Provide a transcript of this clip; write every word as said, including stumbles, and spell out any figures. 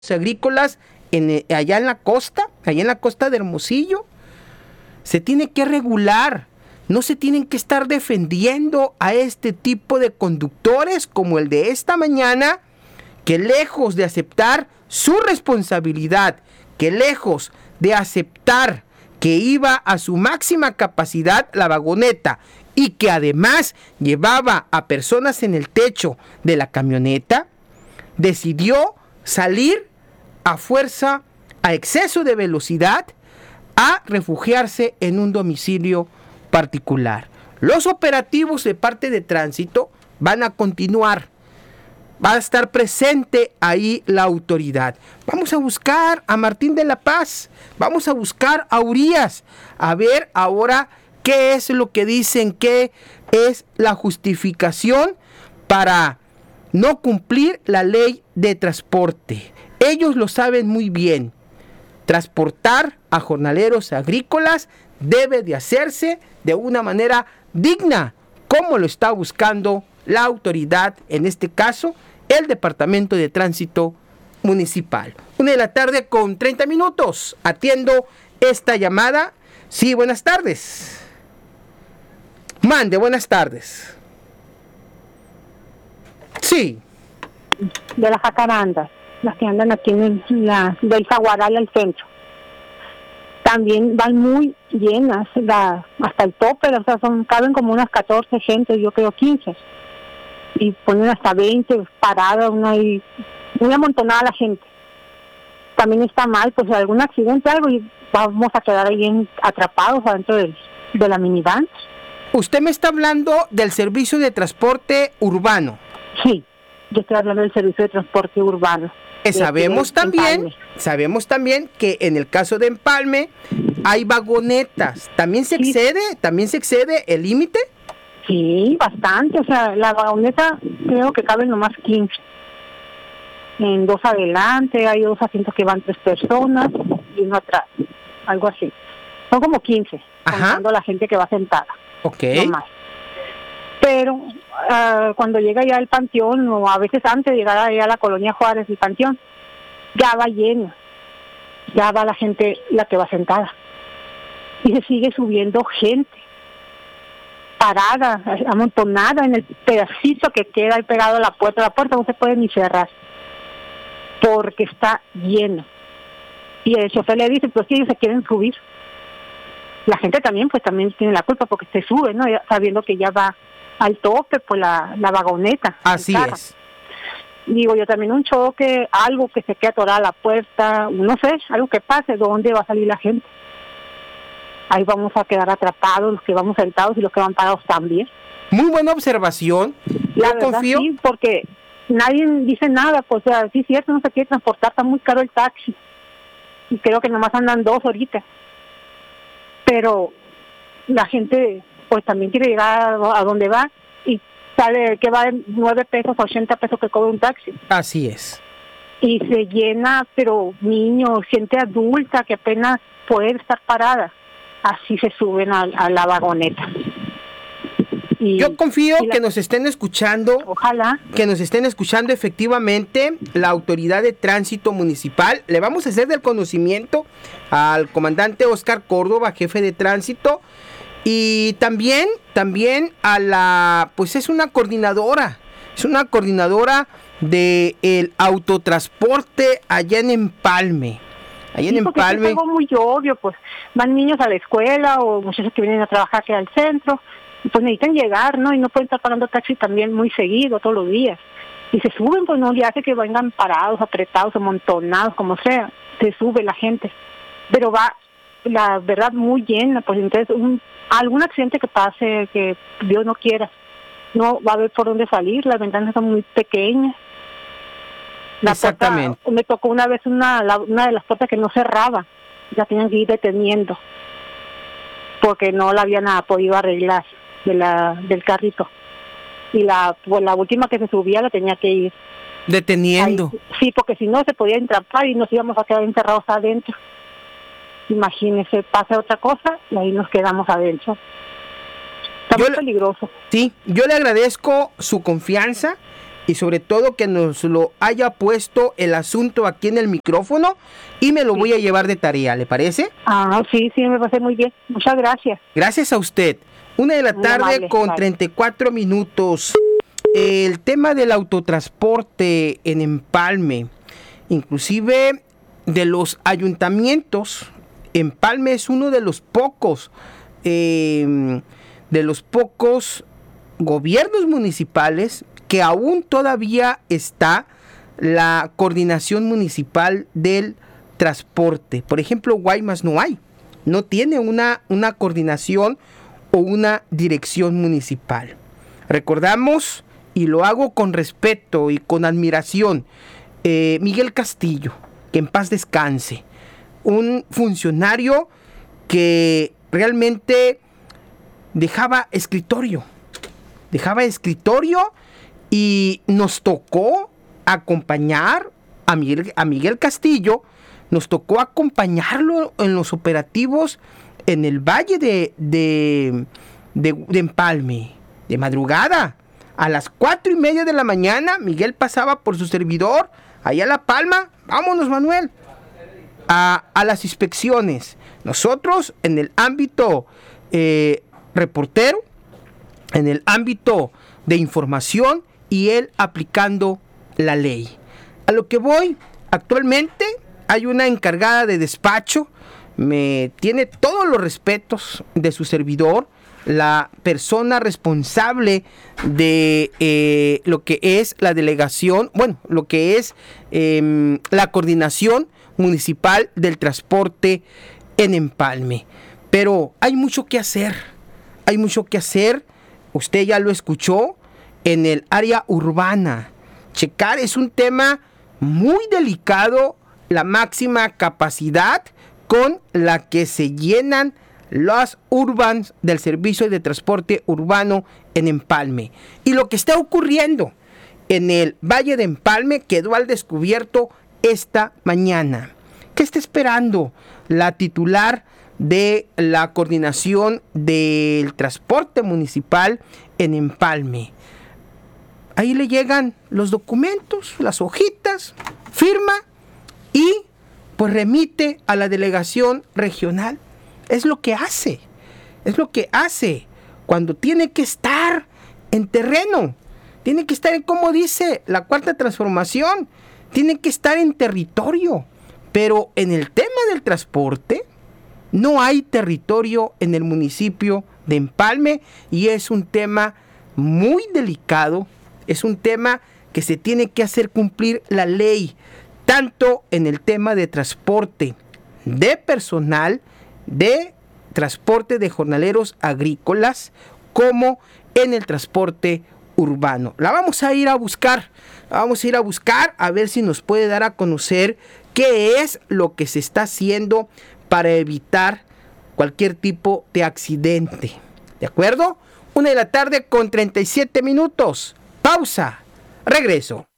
agrícolas en, allá en la costa, allá en la costa de Hermosillo. Se tiene que regular, no se tienen que estar defendiendo a este tipo de conductores como el de esta mañana, que lejos de aceptar su responsabilidad, que lejos de aceptar que iba a su máxima capacidad la vagoneta y que además llevaba a personas en el techo de la camioneta, decidió salir a fuerza, a exceso de velocidad, a refugiarse en un domicilio particular. Los operativos de parte de tránsito van a continuar. Va a estar presente ahí la autoridad. Vamos a buscar a Martín de la Paz, vamos a buscar a Urias, a ver ahora qué es lo que dicen que es la justificación para no cumplir la ley de transporte. Ellos lo saben muy bien. Transportar a jornaleros agrícolas debe de hacerse de una manera digna, como lo está buscando la autoridad, en este caso, el Departamento de Tránsito Municipal. Una de la tarde con treinta minutos. Atiendo esta llamada. Sí, buenas tardes. Mande, buenas tardes. Sí. De las jacarandas, las que andan aquí en la del Zaguaral al centro. También van muy llenas, la, hasta el tope, o sea, son, caben como unas catorce gente, yo creo quince. Y ponen hasta veinte paradas, una y muy amontonada la gente. También está mal, pues algún accidente, algo, y vamos a quedar ahí en, atrapados adentro del, de la minivan. Usted me está hablando del servicio de transporte urbano. Sí, yo estoy hablando del servicio de transporte urbano. Eh, sabemos también, sabemos también que en el caso de Empalme hay vagonetas. ¿También se Sí. excede, también se excede el límite? Sí, bastante, o sea, la vagoneta creo que caben nomás quince. En dos adelante, hay dos asientos que van tres personas y uno atrás, algo así. Son como quince, Ajá. contando a la gente que va sentada. Ok. No más. Pero uh, cuando llega ya el panteón, o a veces antes de llegar allá a la colonia Juárez, el panteón, ya va lleno. Ya va la gente, la que va sentada. Y se sigue subiendo gente. Parada, amontonada en el pedacito que queda ahí pegado a la puerta. La puerta no se puede ni cerrar. Porque está lleno. Y el chofer le dice, pues que ellos se quieren subir. La gente también, pues también tiene la culpa porque se sube, ¿no? Ya sabiendo que ya va al tope, pues la, la vagoneta. Así es. Digo, yo también un choque, algo que se quede atorada a la puerta, no sé, algo que pase, ¿dónde va a salir la gente? Ahí vamos a quedar atrapados, los que vamos sentados y los que van parados también. Muy buena observación. La Yo verdad, confío. sí, porque nadie dice nada, pues, o sea, sí es cierto, no se quiere transportar, está muy caro el taxi. Y creo que nomás andan dos ahorita. Pero la gente pues también quiere llegar a, a donde va y sabe que va de nueve pesos a ochenta pesos que cobra un taxi. Así es. Y se llena, pero niños, gente adulta que apenas puede estar parada, así se suben a, a la vagoneta. Y, Yo confío y la, que nos estén escuchando. Ojalá. Que nos estén escuchando efectivamente la autoridad de tránsito municipal. Le vamos a hacer del conocimiento al comandante Oscar Córdoba, jefe de tránsito, y también, también a la, pues es una coordinadora, es una coordinadora de el autotransporte allá en Empalme. Allá en Sí, porque Empalme. es algo muy obvio, pues van niños a la escuela o muchachos que vienen a trabajar aquí al centro, y pues necesitan llegar, ¿no? Y no pueden estar pagando taxi también muy seguido, todos los días. Y se suben, pues no le hace que vengan parados, apretados, amontonados, como sea. Se sube la gente. Pero va, la verdad, muy llena, pues entonces un, algún accidente que pase, que Dios no quiera, no va a haber por dónde salir, las ventanas son muy pequeñas. La Exactamente. Puerta, me tocó una vez una, la, una de las puertas que no cerraba, ya tenían que ir deteniendo, porque no la habían podido arreglar de la del carrito. Y la pues la última que se subía la tenía que ir deteniendo. Ahí, sí, porque si no se podía entrapar y nos íbamos a quedar encerrados adentro. Imagínese, pasa otra cosa y ahí nos quedamos adentro. Está Yo muy le, peligroso. Sí, yo le agradezco su confianza y sobre todo que nos lo haya puesto el asunto aquí en el micrófono y me lo voy a llevar de tarea, ¿le parece? Ah, sí, sí, me parece muy bien. Muchas gracias. Gracias a usted. Una de la Muy tarde amable, con vale. treinta y cuatro minutos. El tema del autotransporte en Empalme, inclusive de los ayuntamientos, Empalme es uno de los pocos, eh, de los pocos gobiernos municipales que aún todavía está la coordinación municipal del transporte. Por ejemplo, Guaymas no hay, no tiene una, una coordinación o una dirección municipal. Recordamos, y lo hago con respeto y con admiración, eh, Miguel Castillo, que en paz descanse, un funcionario que realmente dejaba escritorio, dejaba escritorio y nos tocó acompañar a Miguel, a Miguel Castillo, nos tocó acompañarlo en los operativos en el valle de, de, de, de Empalme, de madrugada. A las cuatro y media de la mañana, Miguel pasaba por su servidor, allá a La Palma. Vámonos, Manuel, a, a las inspecciones. Nosotros, en el ámbito eh, reportero, en el ámbito de información, y él aplicando la ley. A lo que voy, actualmente hay una encargada de despacho, me tiene todos los respetos de su servidor, la persona responsable de eh, lo que es la delegación, bueno, lo que es eh, la coordinación municipal del transporte en Empalme. Pero hay mucho que hacer, hay mucho que hacer, usted ya lo escuchó, en el área urbana. Checar es un tema muy delicado, la máxima capacidad con la que se llenan las urbans del servicio de transporte urbano en Empalme. Y lo que está ocurriendo en el Valle de Empalme quedó al descubierto esta mañana. ¿Qué está esperando la titular de la coordinación del transporte municipal en Empalme? Ahí le llegan los documentos, las hojitas, firma y pues remite a la delegación regional. Es lo que hace, es lo que hace cuando tiene que estar en terreno, tiene que estar en, como dice la cuarta transformación, tiene que estar en territorio. Pero en el tema del transporte no hay territorio en el municipio de Empalme y es un tema muy delicado, es un tema que se tiene que hacer cumplir la ley, tanto en el tema de transporte de personal, de transporte de jornaleros agrícolas, como en el transporte urbano. La vamos a ir a buscar, la vamos a ir a buscar a ver si nos puede dar a conocer qué es lo que se está haciendo para evitar cualquier tipo de accidente. ¿De acuerdo? Una de la tarde con treinta y siete minutos. Pausa. Regreso.